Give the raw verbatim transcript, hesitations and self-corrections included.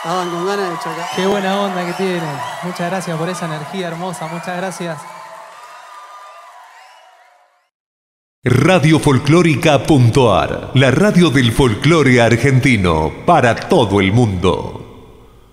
Estaban con ganas de chocar. Qué buena onda que tienen. Muchas gracias por esa energía hermosa. Muchas gracias. Radio Folclórica punto ar, la radio del folclore argentino para todo el mundo.